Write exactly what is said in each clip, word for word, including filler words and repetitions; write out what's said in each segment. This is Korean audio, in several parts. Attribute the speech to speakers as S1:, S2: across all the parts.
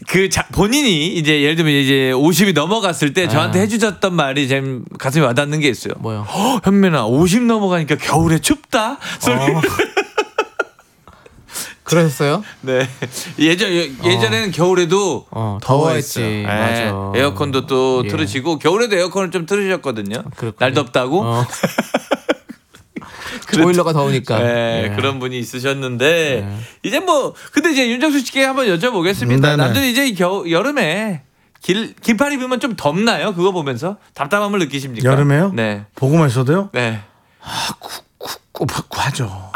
S1: 그 자, 본인이 이제 예를 들면 이제 오십이 넘어갔을 때 저한테
S2: 네.
S1: 해주셨던 말이 좀 가슴에 와닿는 게 있어요.
S2: 뭐요?
S1: 허, 현민아 오십 넘어가니까 겨울에 춥다. 소리.
S2: 어. 그러셨어요?
S1: 네. 예전 예전에는 어. 겨울에도
S2: 어, 더워했지.
S1: 네.
S2: 맞아.
S1: 에어컨도 또
S2: 예.
S1: 틀으시고 겨울에도 에어컨을 좀 틀으셨거든요.
S2: 그렇군요.
S1: 날 덥다고.
S2: 어. 보일러가 더우니까.
S1: 네,
S2: 예.
S1: 그런 분이 있으셨는데
S2: 네.
S1: 이제 뭐 근데 이제 윤정수 씨께 한번 여쭤보겠습니다.
S3: 네네.
S1: 남들 이제 겨 여름에 길 긴팔 입으면 좀 덥나요? 그거 보면서 답답함을 느끼십니까?
S3: 여름에요?
S1: 네.
S3: 보고만 있어도요?
S1: 네.
S3: 아, 꿉꿉하죠.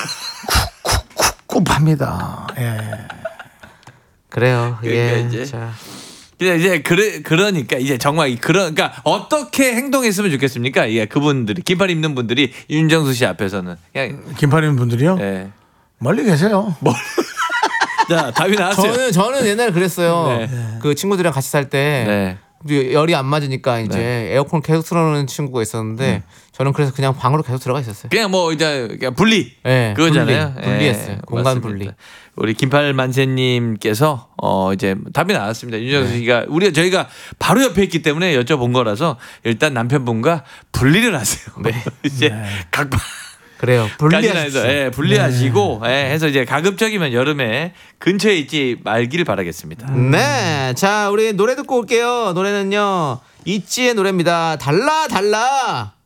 S3: 꿉꿉합니다. 예.
S2: 그래요.
S1: 그러니까
S2: 예.
S1: 이제
S2: 자.
S1: 이제 이제 그래 그러니까 이제 정말 그런 그러니까 어떻게 행동했으면 좋겠습니까? 예, 그분들이 긴팔 입는 분들이 윤정수 씨 앞에서는 그냥
S3: 긴팔 입는 분들이요?
S1: 예.
S3: 멀리 계세요.
S1: 뭐. 자, 답이 나왔어요.
S2: 저는 저는 옛날에 그랬어요.
S1: 네.
S2: 그 친구들이랑 같이 살 때
S1: 네.
S2: 열이 안 맞으니까 이제
S1: 네.
S2: 에어컨 계속 틀어놓는 친구가 있었는데 음. 저는 그래서 그냥 방으로 계속 들어가 있었어요.
S1: 그냥 뭐 이제 그냥 분리.
S2: 네,
S1: 그거잖아요.
S2: 분리, 분리했어요.
S1: 예,
S2: 공간
S1: 맞습니다.
S2: 분리.
S1: 우리 긴팔 만세님께서 어 이제 답이 나왔습니다. 윤정수 씨가 네. 우리가 저희가 바로 옆에 있기 때문에 여쭤본 거라서 일단 남편분과 분리를 하세요.
S2: 네.
S1: 이제
S3: 네.
S1: 각
S2: 그래요. 분리하십시오.
S1: 예, 분리하시고 네. 예, 해서 이제 가급적이면 여름에 근처에 있지 말기를 바라겠습니다.
S2: 네, 자 우리 노래 듣고 올게요. 노래는요 이지의 노래입니다. 달라 달라.